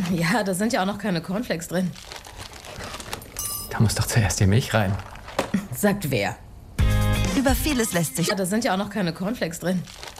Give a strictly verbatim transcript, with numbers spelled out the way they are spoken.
Ja, da sind ja auch noch keine Cornflakes drin. Da muss doch zuerst die Milch rein. Sagt wer? Über vieles lässt sich... Ja, da sind ja auch noch keine Cornflakes drin.